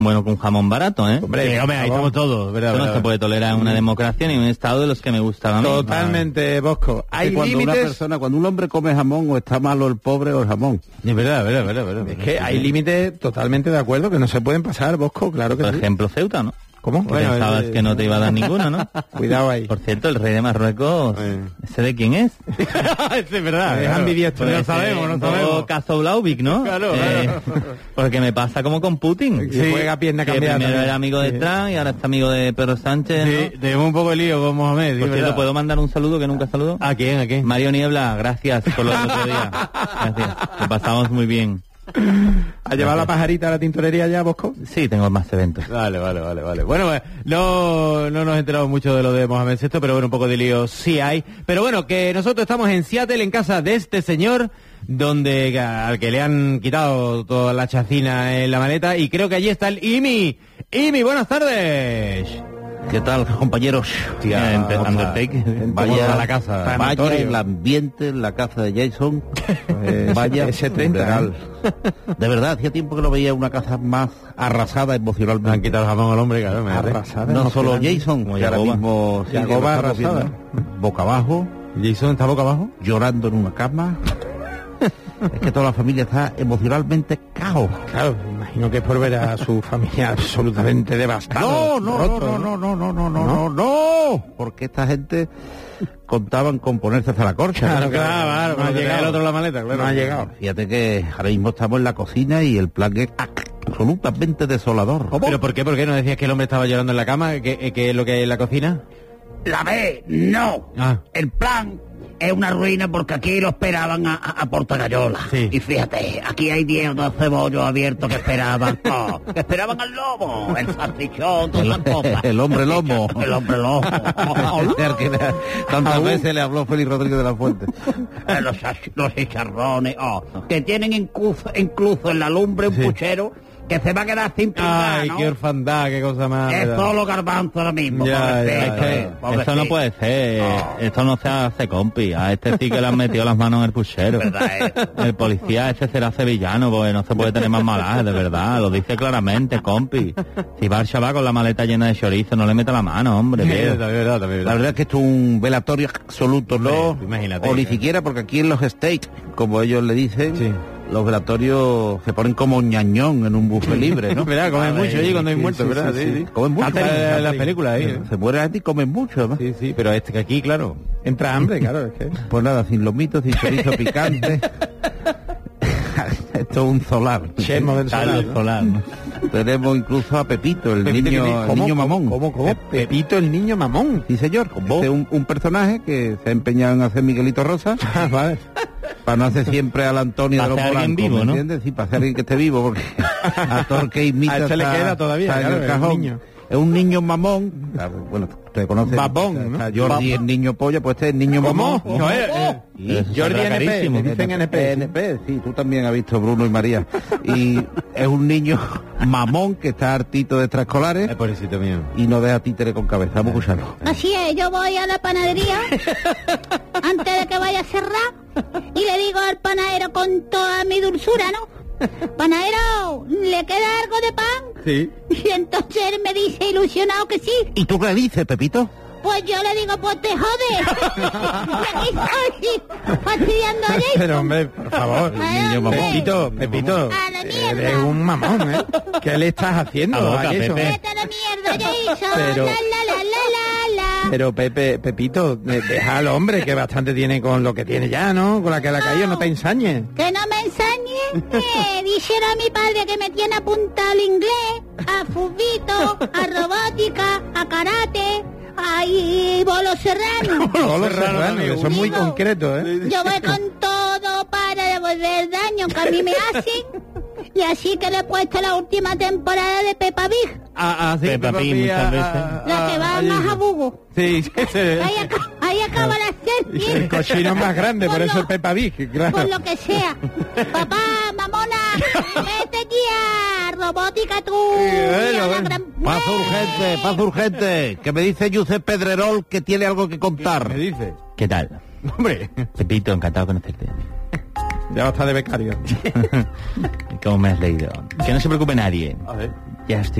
bueno con jamón barato, ¿eh? Hombre, ahí estamos todos, ¿verdad? Eso no se puede tolerar en una democracia ni en un estado de los que me gustan a mí. Totalmente, Bosco. Hay cuando límites. Cuando un hombre come jamón, o está malo el pobre o el jamón. Es verdad. Es que hay límites totalmente de acuerdo que no se pueden pasar, Bosco, claro que Por sí. ejemplo, Ceuta, ¿no? ¿Cómo? Pensabas que no te iba a dar ninguno, ¿no? Cuidado ahí. Por cierto, el rey de Marruecos, ¿ese de quién es? Es verdad. Es ambidiestro. Pues No sabemos. Caso Blauvik, ¿no? Claro. Porque me pasa como con Putin. Sí, juega pierna Que cambiada. primero también. era amigo de Trump y ahora está amigo de Pedro Sánchez, ¿no? Sí, tenemos un poco de lío con Mohamed. Por cierto, ¿puedo mandar un saludo que nunca saludo? ¿A quién? Mario Niebla, gracias por lo del otro día. Gracias, lo pasamos muy bien. ¿Ha llevado la pajarita a la tintorería ya, Bosco? Sí, tengo más eventos. Vale. Bueno, no nos enteramos mucho de lo de Mohamed VI, pero bueno, un poco de lío sí hay. Pero bueno, que nosotros estamos en Seattle, en casa de este señor, donde al que le han quitado toda la chacina en la maleta, y creo que allí está el IMI. IMI, buenas tardes. ¿Qué tal, compañeros? Undertaker. Vaya a la casa. Vaya el ambiente en la casa de Jason. Vaya S30, funeral. De verdad, hacía tiempo que no veía una casa más arrasada emocionalmente. Me han quitado el jamón al hombre, claro. Arrasada. No solo Jason, Como que ahora Yagoba. mismo sí, Yagoba que lo estamos arrasada. viendo, boca abajo, ¿Jason está boca abajo? llorando en una cama. Es que toda la familia está emocionalmente caos. Claro, imagino que es por ver a su familia absolutamente devastada. No, porque esta gente contaban con ponerse hasta la corcha. Claro, no ha llegado el otro la maleta, claro. No ha llegado. Fíjate que ahora mismo estamos en la cocina y el plan es absolutamente desolador. ¿Pero por qué? ¿Por qué no decías que el hombre estaba llorando en la cama? ¿Qué es lo que hay en la cocina? La B, no. Ah. El plan es una ruina porque aquí lo esperaban a Portagayola. Sí. Y fíjate, aquí hay 10 o 12 bollos abiertos que esperaban. Que esperaban al lobo, el salchichón, todas esas cosas. El hombre lobo. El hombre lobo. El que tantas veces le habló Félix Rodríguez de la Fuente. Los chicharrones, que tienen incluso en la lumbre un puchero que se va a quedar sin pintar, Ay, ¿no? qué orfandad, qué cosa más. Es todo lo garbanzo ahora mismo. Ya, pobrecito, Esto pobrecito. no puede ser, esto no se hace, compi. A este sí que le han metido las manos en el puchero. Verdad, El policía este será sevillano, porque no se puede tener más malaje, de verdad. Lo dice claramente, compi. Si va el chaval con la maleta llena de chorizo, no le meta la mano, hombre. tío. También verdad. La verdad es que esto es un velatorio absoluto, ¿no? Hombre, imagínate. O ni siquiera, porque aquí en los steaks, como ellos le dicen, Sí. los velatorios se ponen como ñañón en un buffet libre, ¿no? ¿Verdad? Comen mucho allí cuando hay sí, muertos, sí, ¿verdad? sí, sí. Comen mucho. Las películas ahí. Se muere la gente y comen mucho, ¿no? Sí, pero este que aquí, claro. Entra hambre, claro, es que... Pues nada, sin lomitos, sin chorizo picante. Esto es un solar. Chemo del Tal, solar, el ¿no? solar, ¿no? Tenemos incluso a Pepito, el Pepito, niño, el niño mamón. ¿Cómo? Pepito, el niño mamón. Sí, señor. Este es un personaje que se ha empeñado en hacer Miguelito Rosa. Vale. Para no hacer siempre al Antonio Para de los hacer alguien Polanco, vivo, ¿me ¿no? entiendes? Sí, para hacer alguien que esté vivo, porque a todo el que imita A este le está- queda todavía, está en claro, el es un cajón. niño. Es un niño mamón. Claro, bueno, usted conoce. Babón, ¿no? Está Jordi, el niño polla, pues este es el niño mamón. ¿Cómo? No, Sí, Eso Jordi saldrá NP, carísimo. le dicen NP. NP, sí, tú también has visto Bruno y María. Y es un niño mamón que está hartito de extraescolares Pobrecito mío. y no deja títere con cabeza. Vamos a escucharlo. Así es, yo voy a la panadería antes de que vaya a cerrar y le digo al panadero con toda mi dulzura, ¿no? Panadero, ¿le queda algo de pan? Sí. Y entonces él me dice ilusionado que sí. ¿Y tú qué le dices, Pepito? Pues yo le digo, pues te jodes. Y aquí estoy fastidiando a Jason. Pero hombre, por favor. Ay, niño hombre. mamón. Pepito, A la mierda. eres un mamón, ¿eh? ¿Qué le estás haciendo A boca, a Jason? Pepe. Vete a la mierda, Jason. Pero- La, la, la, la, la. Pero Pepito, deja al hombre que bastante tiene con lo que tiene ya, ¿no? Con la que le ha caído, no te ensañes. Que no me ensañe. Dijeron a mi padre que me tiene apuntado al inglés, a fubito, a robótica, a karate, a bolo serrano. Los serranos, que son muy Digo, concretos, ¿eh? Yo voy con todo para devolver el daño que a mí me hacen. Y así que le he puesto la última temporada de Peppa Pig, Sí, Peppa Pig muchas veces. la que va más a bugo. Sí, Ahí acaba la El serie. cochino más grande, por Por eso lo- el Peppa Pig, claro. Por lo que sea. Papá, mamona, vete ya, robótica tú. y a la gran- Paso urgente, que me dice Josep Pedrerol que tiene algo que contar. ¿Me dices? ¿Qué tal? Hombre. Pepito, encantado de conocerte. Ya va a estar de becario. ¿Cómo me has leído? Que no se preocupe nadie. A ver. Ya estoy